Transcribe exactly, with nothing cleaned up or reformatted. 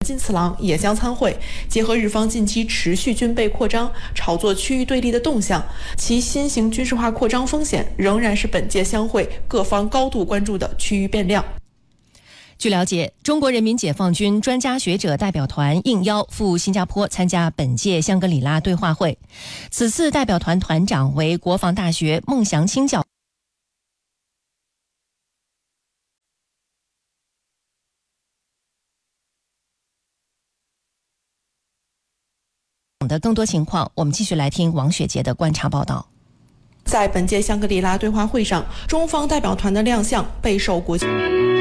金次郎也将参会。结合日方近期持续军备扩张、炒作区域对立的动向，其新型军事化扩张风险仍然是本届相会各方高度关注的区域变量。 据了解，中国人民解放军专家学者代表团应邀赴新加坡参加本届香格里拉对话会。此次代表团团长为国防大学孟祥青教授。的更多情况，我们继续来听王雪杰的观察报道。 在本届香格里拉对话会上，中方代表团的亮相备受国际